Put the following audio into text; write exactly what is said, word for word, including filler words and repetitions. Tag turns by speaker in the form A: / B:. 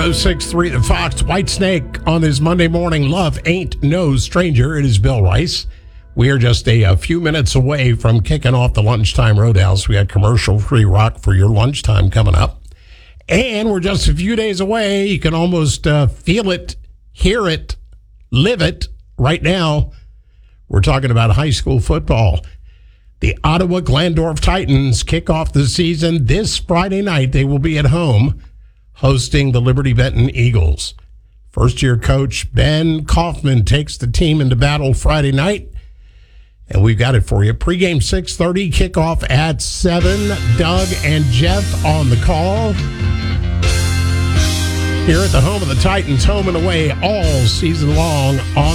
A: oh six three The Fox, White Snake on this Monday morning. Love ain't no stranger. It is Bill Rice. We are just a, a few minutes away from kicking off the Lunchtime Roadhouse. We got commercial-free rock for your lunchtime coming up. And we're just a few days away. You can almost uh, feel it, hear it, live it right now. We're talking about high school football. The Ottawa Glandorf Titans kick off the season this Friday night. They will be at home hosting the Liberty Benton Eagles. First-year coach Ben Kaufman takes the team into battle Friday night. And we've got it for you. Pre-game six thirty, kickoff at seven. Doug and Jeff on the call. Here at the home of the Titans, home and away all season long on